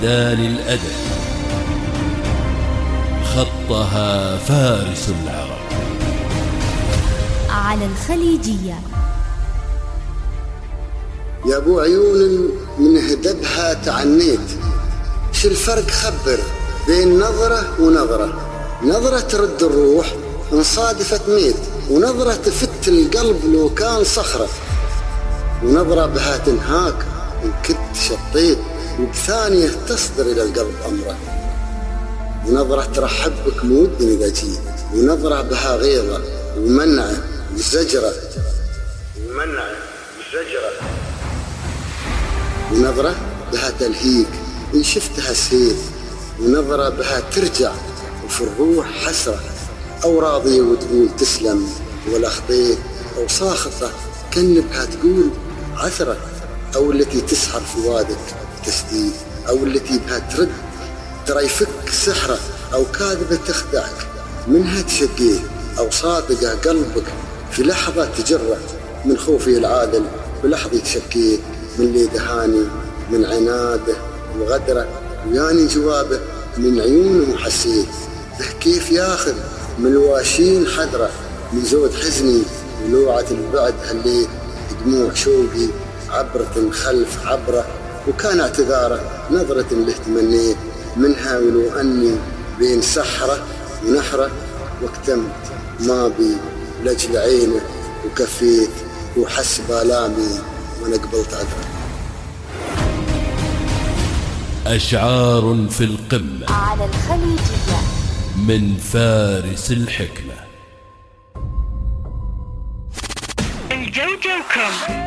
دال الأدب خطها فارس العرب على الخليجية. يا ابو عيون من هدبها تعنيت، شو الفرق خبر بين نظرة ونظرة؟ نظرة ترد الروح ان صادفت ميت، ونظرة تفت القلب لو كان صخرة، ونظرة بها تنهاك ان كنت شطيت، وبثانية تصدر الى القلب امره، ونظرة ترحب بك مود اذا جيت، ونظرة بها غيظة ومنعه وزجرة، ونظرة بها تلهيك إن شفتها سيف، ونظرة بها ترجع وفي الروح حسرة، أو راضية وتقول تسلم ولا خطيت، أو ساخطة كان بها تقول عثرة، أو التي تسحر فؤادك تسديد، أو التي بها ترد ترى يفك سحرة، أو كاذبة تخدعك منها تشقيه، أو صادقة قلبك في لحظة تجره، من خوفي العادل بلحظة تشكيه، من اللي دهاني من عناده وغدره، وياني جوابه من عيونه حسيت، به كيف ياخذ من الواشين حذره، من زود حزني ولوعة البعد هليت، دموع شوقي عبرة خلف عبره، وكان اعتذاره نظرة له تمنيت منها، ولو أني بين سحرة ونحرة، واكتمت ما بي لأجل عينه وكفيت، وحس بالامي وانا قبلت عذره. أشعار في القمة على الخليجية من فارس الحكمة. الجوجو كوم.